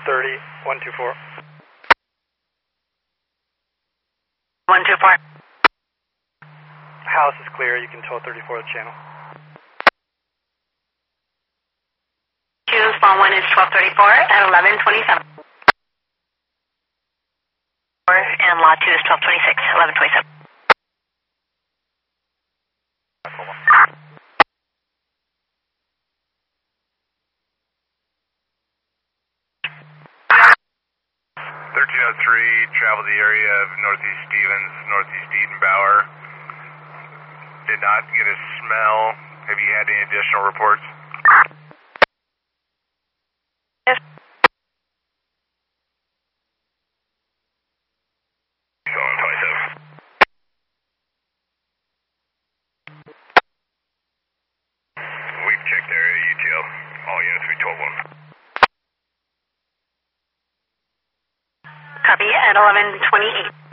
30, 124. 124. House is clear, you can tow 34th channel. Spawn 1 is 1234 at 1127. And lot 2 is 1226, 1127. Travel the area of Northeast Stevens, Northeast Edenbauer. Did not get a smell. Have you had any additional reports? Yes. 27. We've checked the area, UTL. All units, we 12-1. Copy at 1128.